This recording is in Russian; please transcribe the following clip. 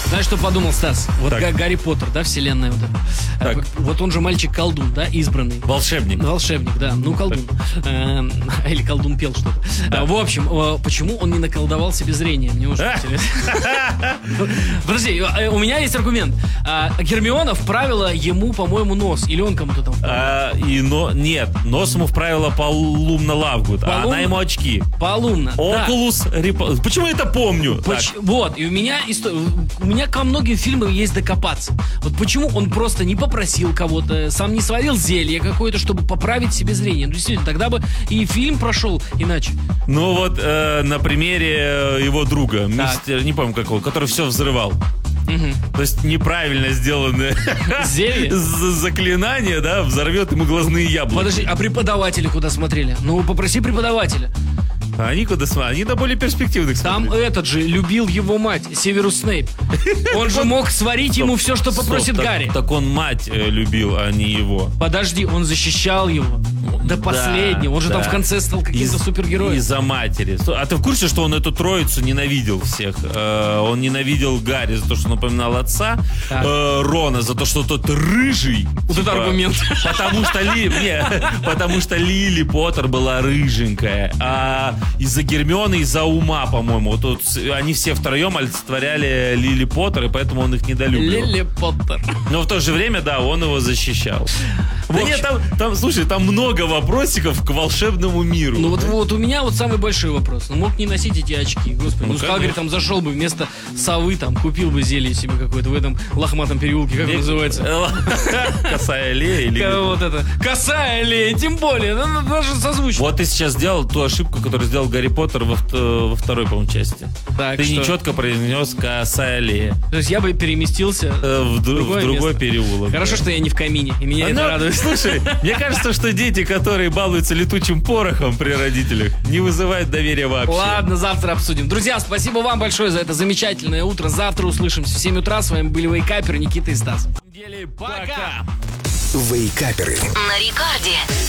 Знаешь, что подумал Стас? Вот Так. Гарри Поттер, да, вселенная вот эта. Так. Вот он же мальчик-колдун, да, избранный. Волшебник. Волшебник, да, ну колдун. Или колдун пел что-то. Да. В общем, почему он не наколдовал себе зрение? Мне уже интересно. Подожди, у меня есть аргумент. Гермиона вправила ему, по-моему, нос. Или он кому-то там вправил. Нет, нос ему вправила Полумна Лавгуд, а она ему очки. Полумна, да. Окулус Репо... Почему я это помню? Так. Вот, и у меня ко многим фильмам есть докопаться. Вот почему он просто не попросил кого-то, сам не сварил зелье какое-то, чтобы поправить себе зрение. Ну, действительно, тогда бы и фильм прошел иначе. Ну вот на примере его друга, мистер, не помню какого, который все взрывал. То есть неправильно сделанное Зелье? заклинание, да, взорвет ему глазные яблоки. Подожди, а преподаватели куда смотрели? Ну, попроси преподавателя. А они куда смотрят? Они на более перспективных Там смотрят. этот же любил его мать, Северус Снейп. Он же мог сварить ему все, что попросит Гарри. Так он мать любил, а не его. Подожди, он защищал его до последнего. Он же там в конце стал каким-то супергероем. Из-за матери. А ты в курсе, что он эту троицу ненавидел всех? Он ненавидел Гарри за то, что напоминал отца, Рона за то, что тот рыжий. Вот это аргумент. Потому что Лили Поттер была рыженькая. А из-за Гермионы, из-за ума, по-моему. Вот тут они все втроем олицетворяли Лили Поттер, и поэтому он их недолюбливал. Лили Поттер. Но в то же время, да, он его защищал. Да нет, слушай, там много вопросиков к волшебному миру. Ну вот у меня вот самый большой вопрос. Он мог не носить эти очки, господи. Ну, Хагрид там зашел бы вместо совы, там, купил бы зелье себе какое-то в этом лохматом переулке, как он называется? Косая аллея или... Вот это. Косая аллея, тем более. Даже созвучно. Вот ты сейчас сделал ту ошибку, которую сделал Гарри Поттер во второй, по-моему, части. Так, ты что? нечетко произнес «косая аллея». То есть я бы переместился в другой переулок. Хорошо, что я не в камине, и меня это радует. Слушай, мне кажется, что дети, которые балуются летучим порохом при родителях, не вызывают доверия вообще. Ладно, завтра обсудим. Друзья, спасибо вам большое за это замечательное утро. Завтра услышимся в 7 утра. С вами были Вейкаперы, Никита и Стас. Пока! Вейкаперы на Рекорде.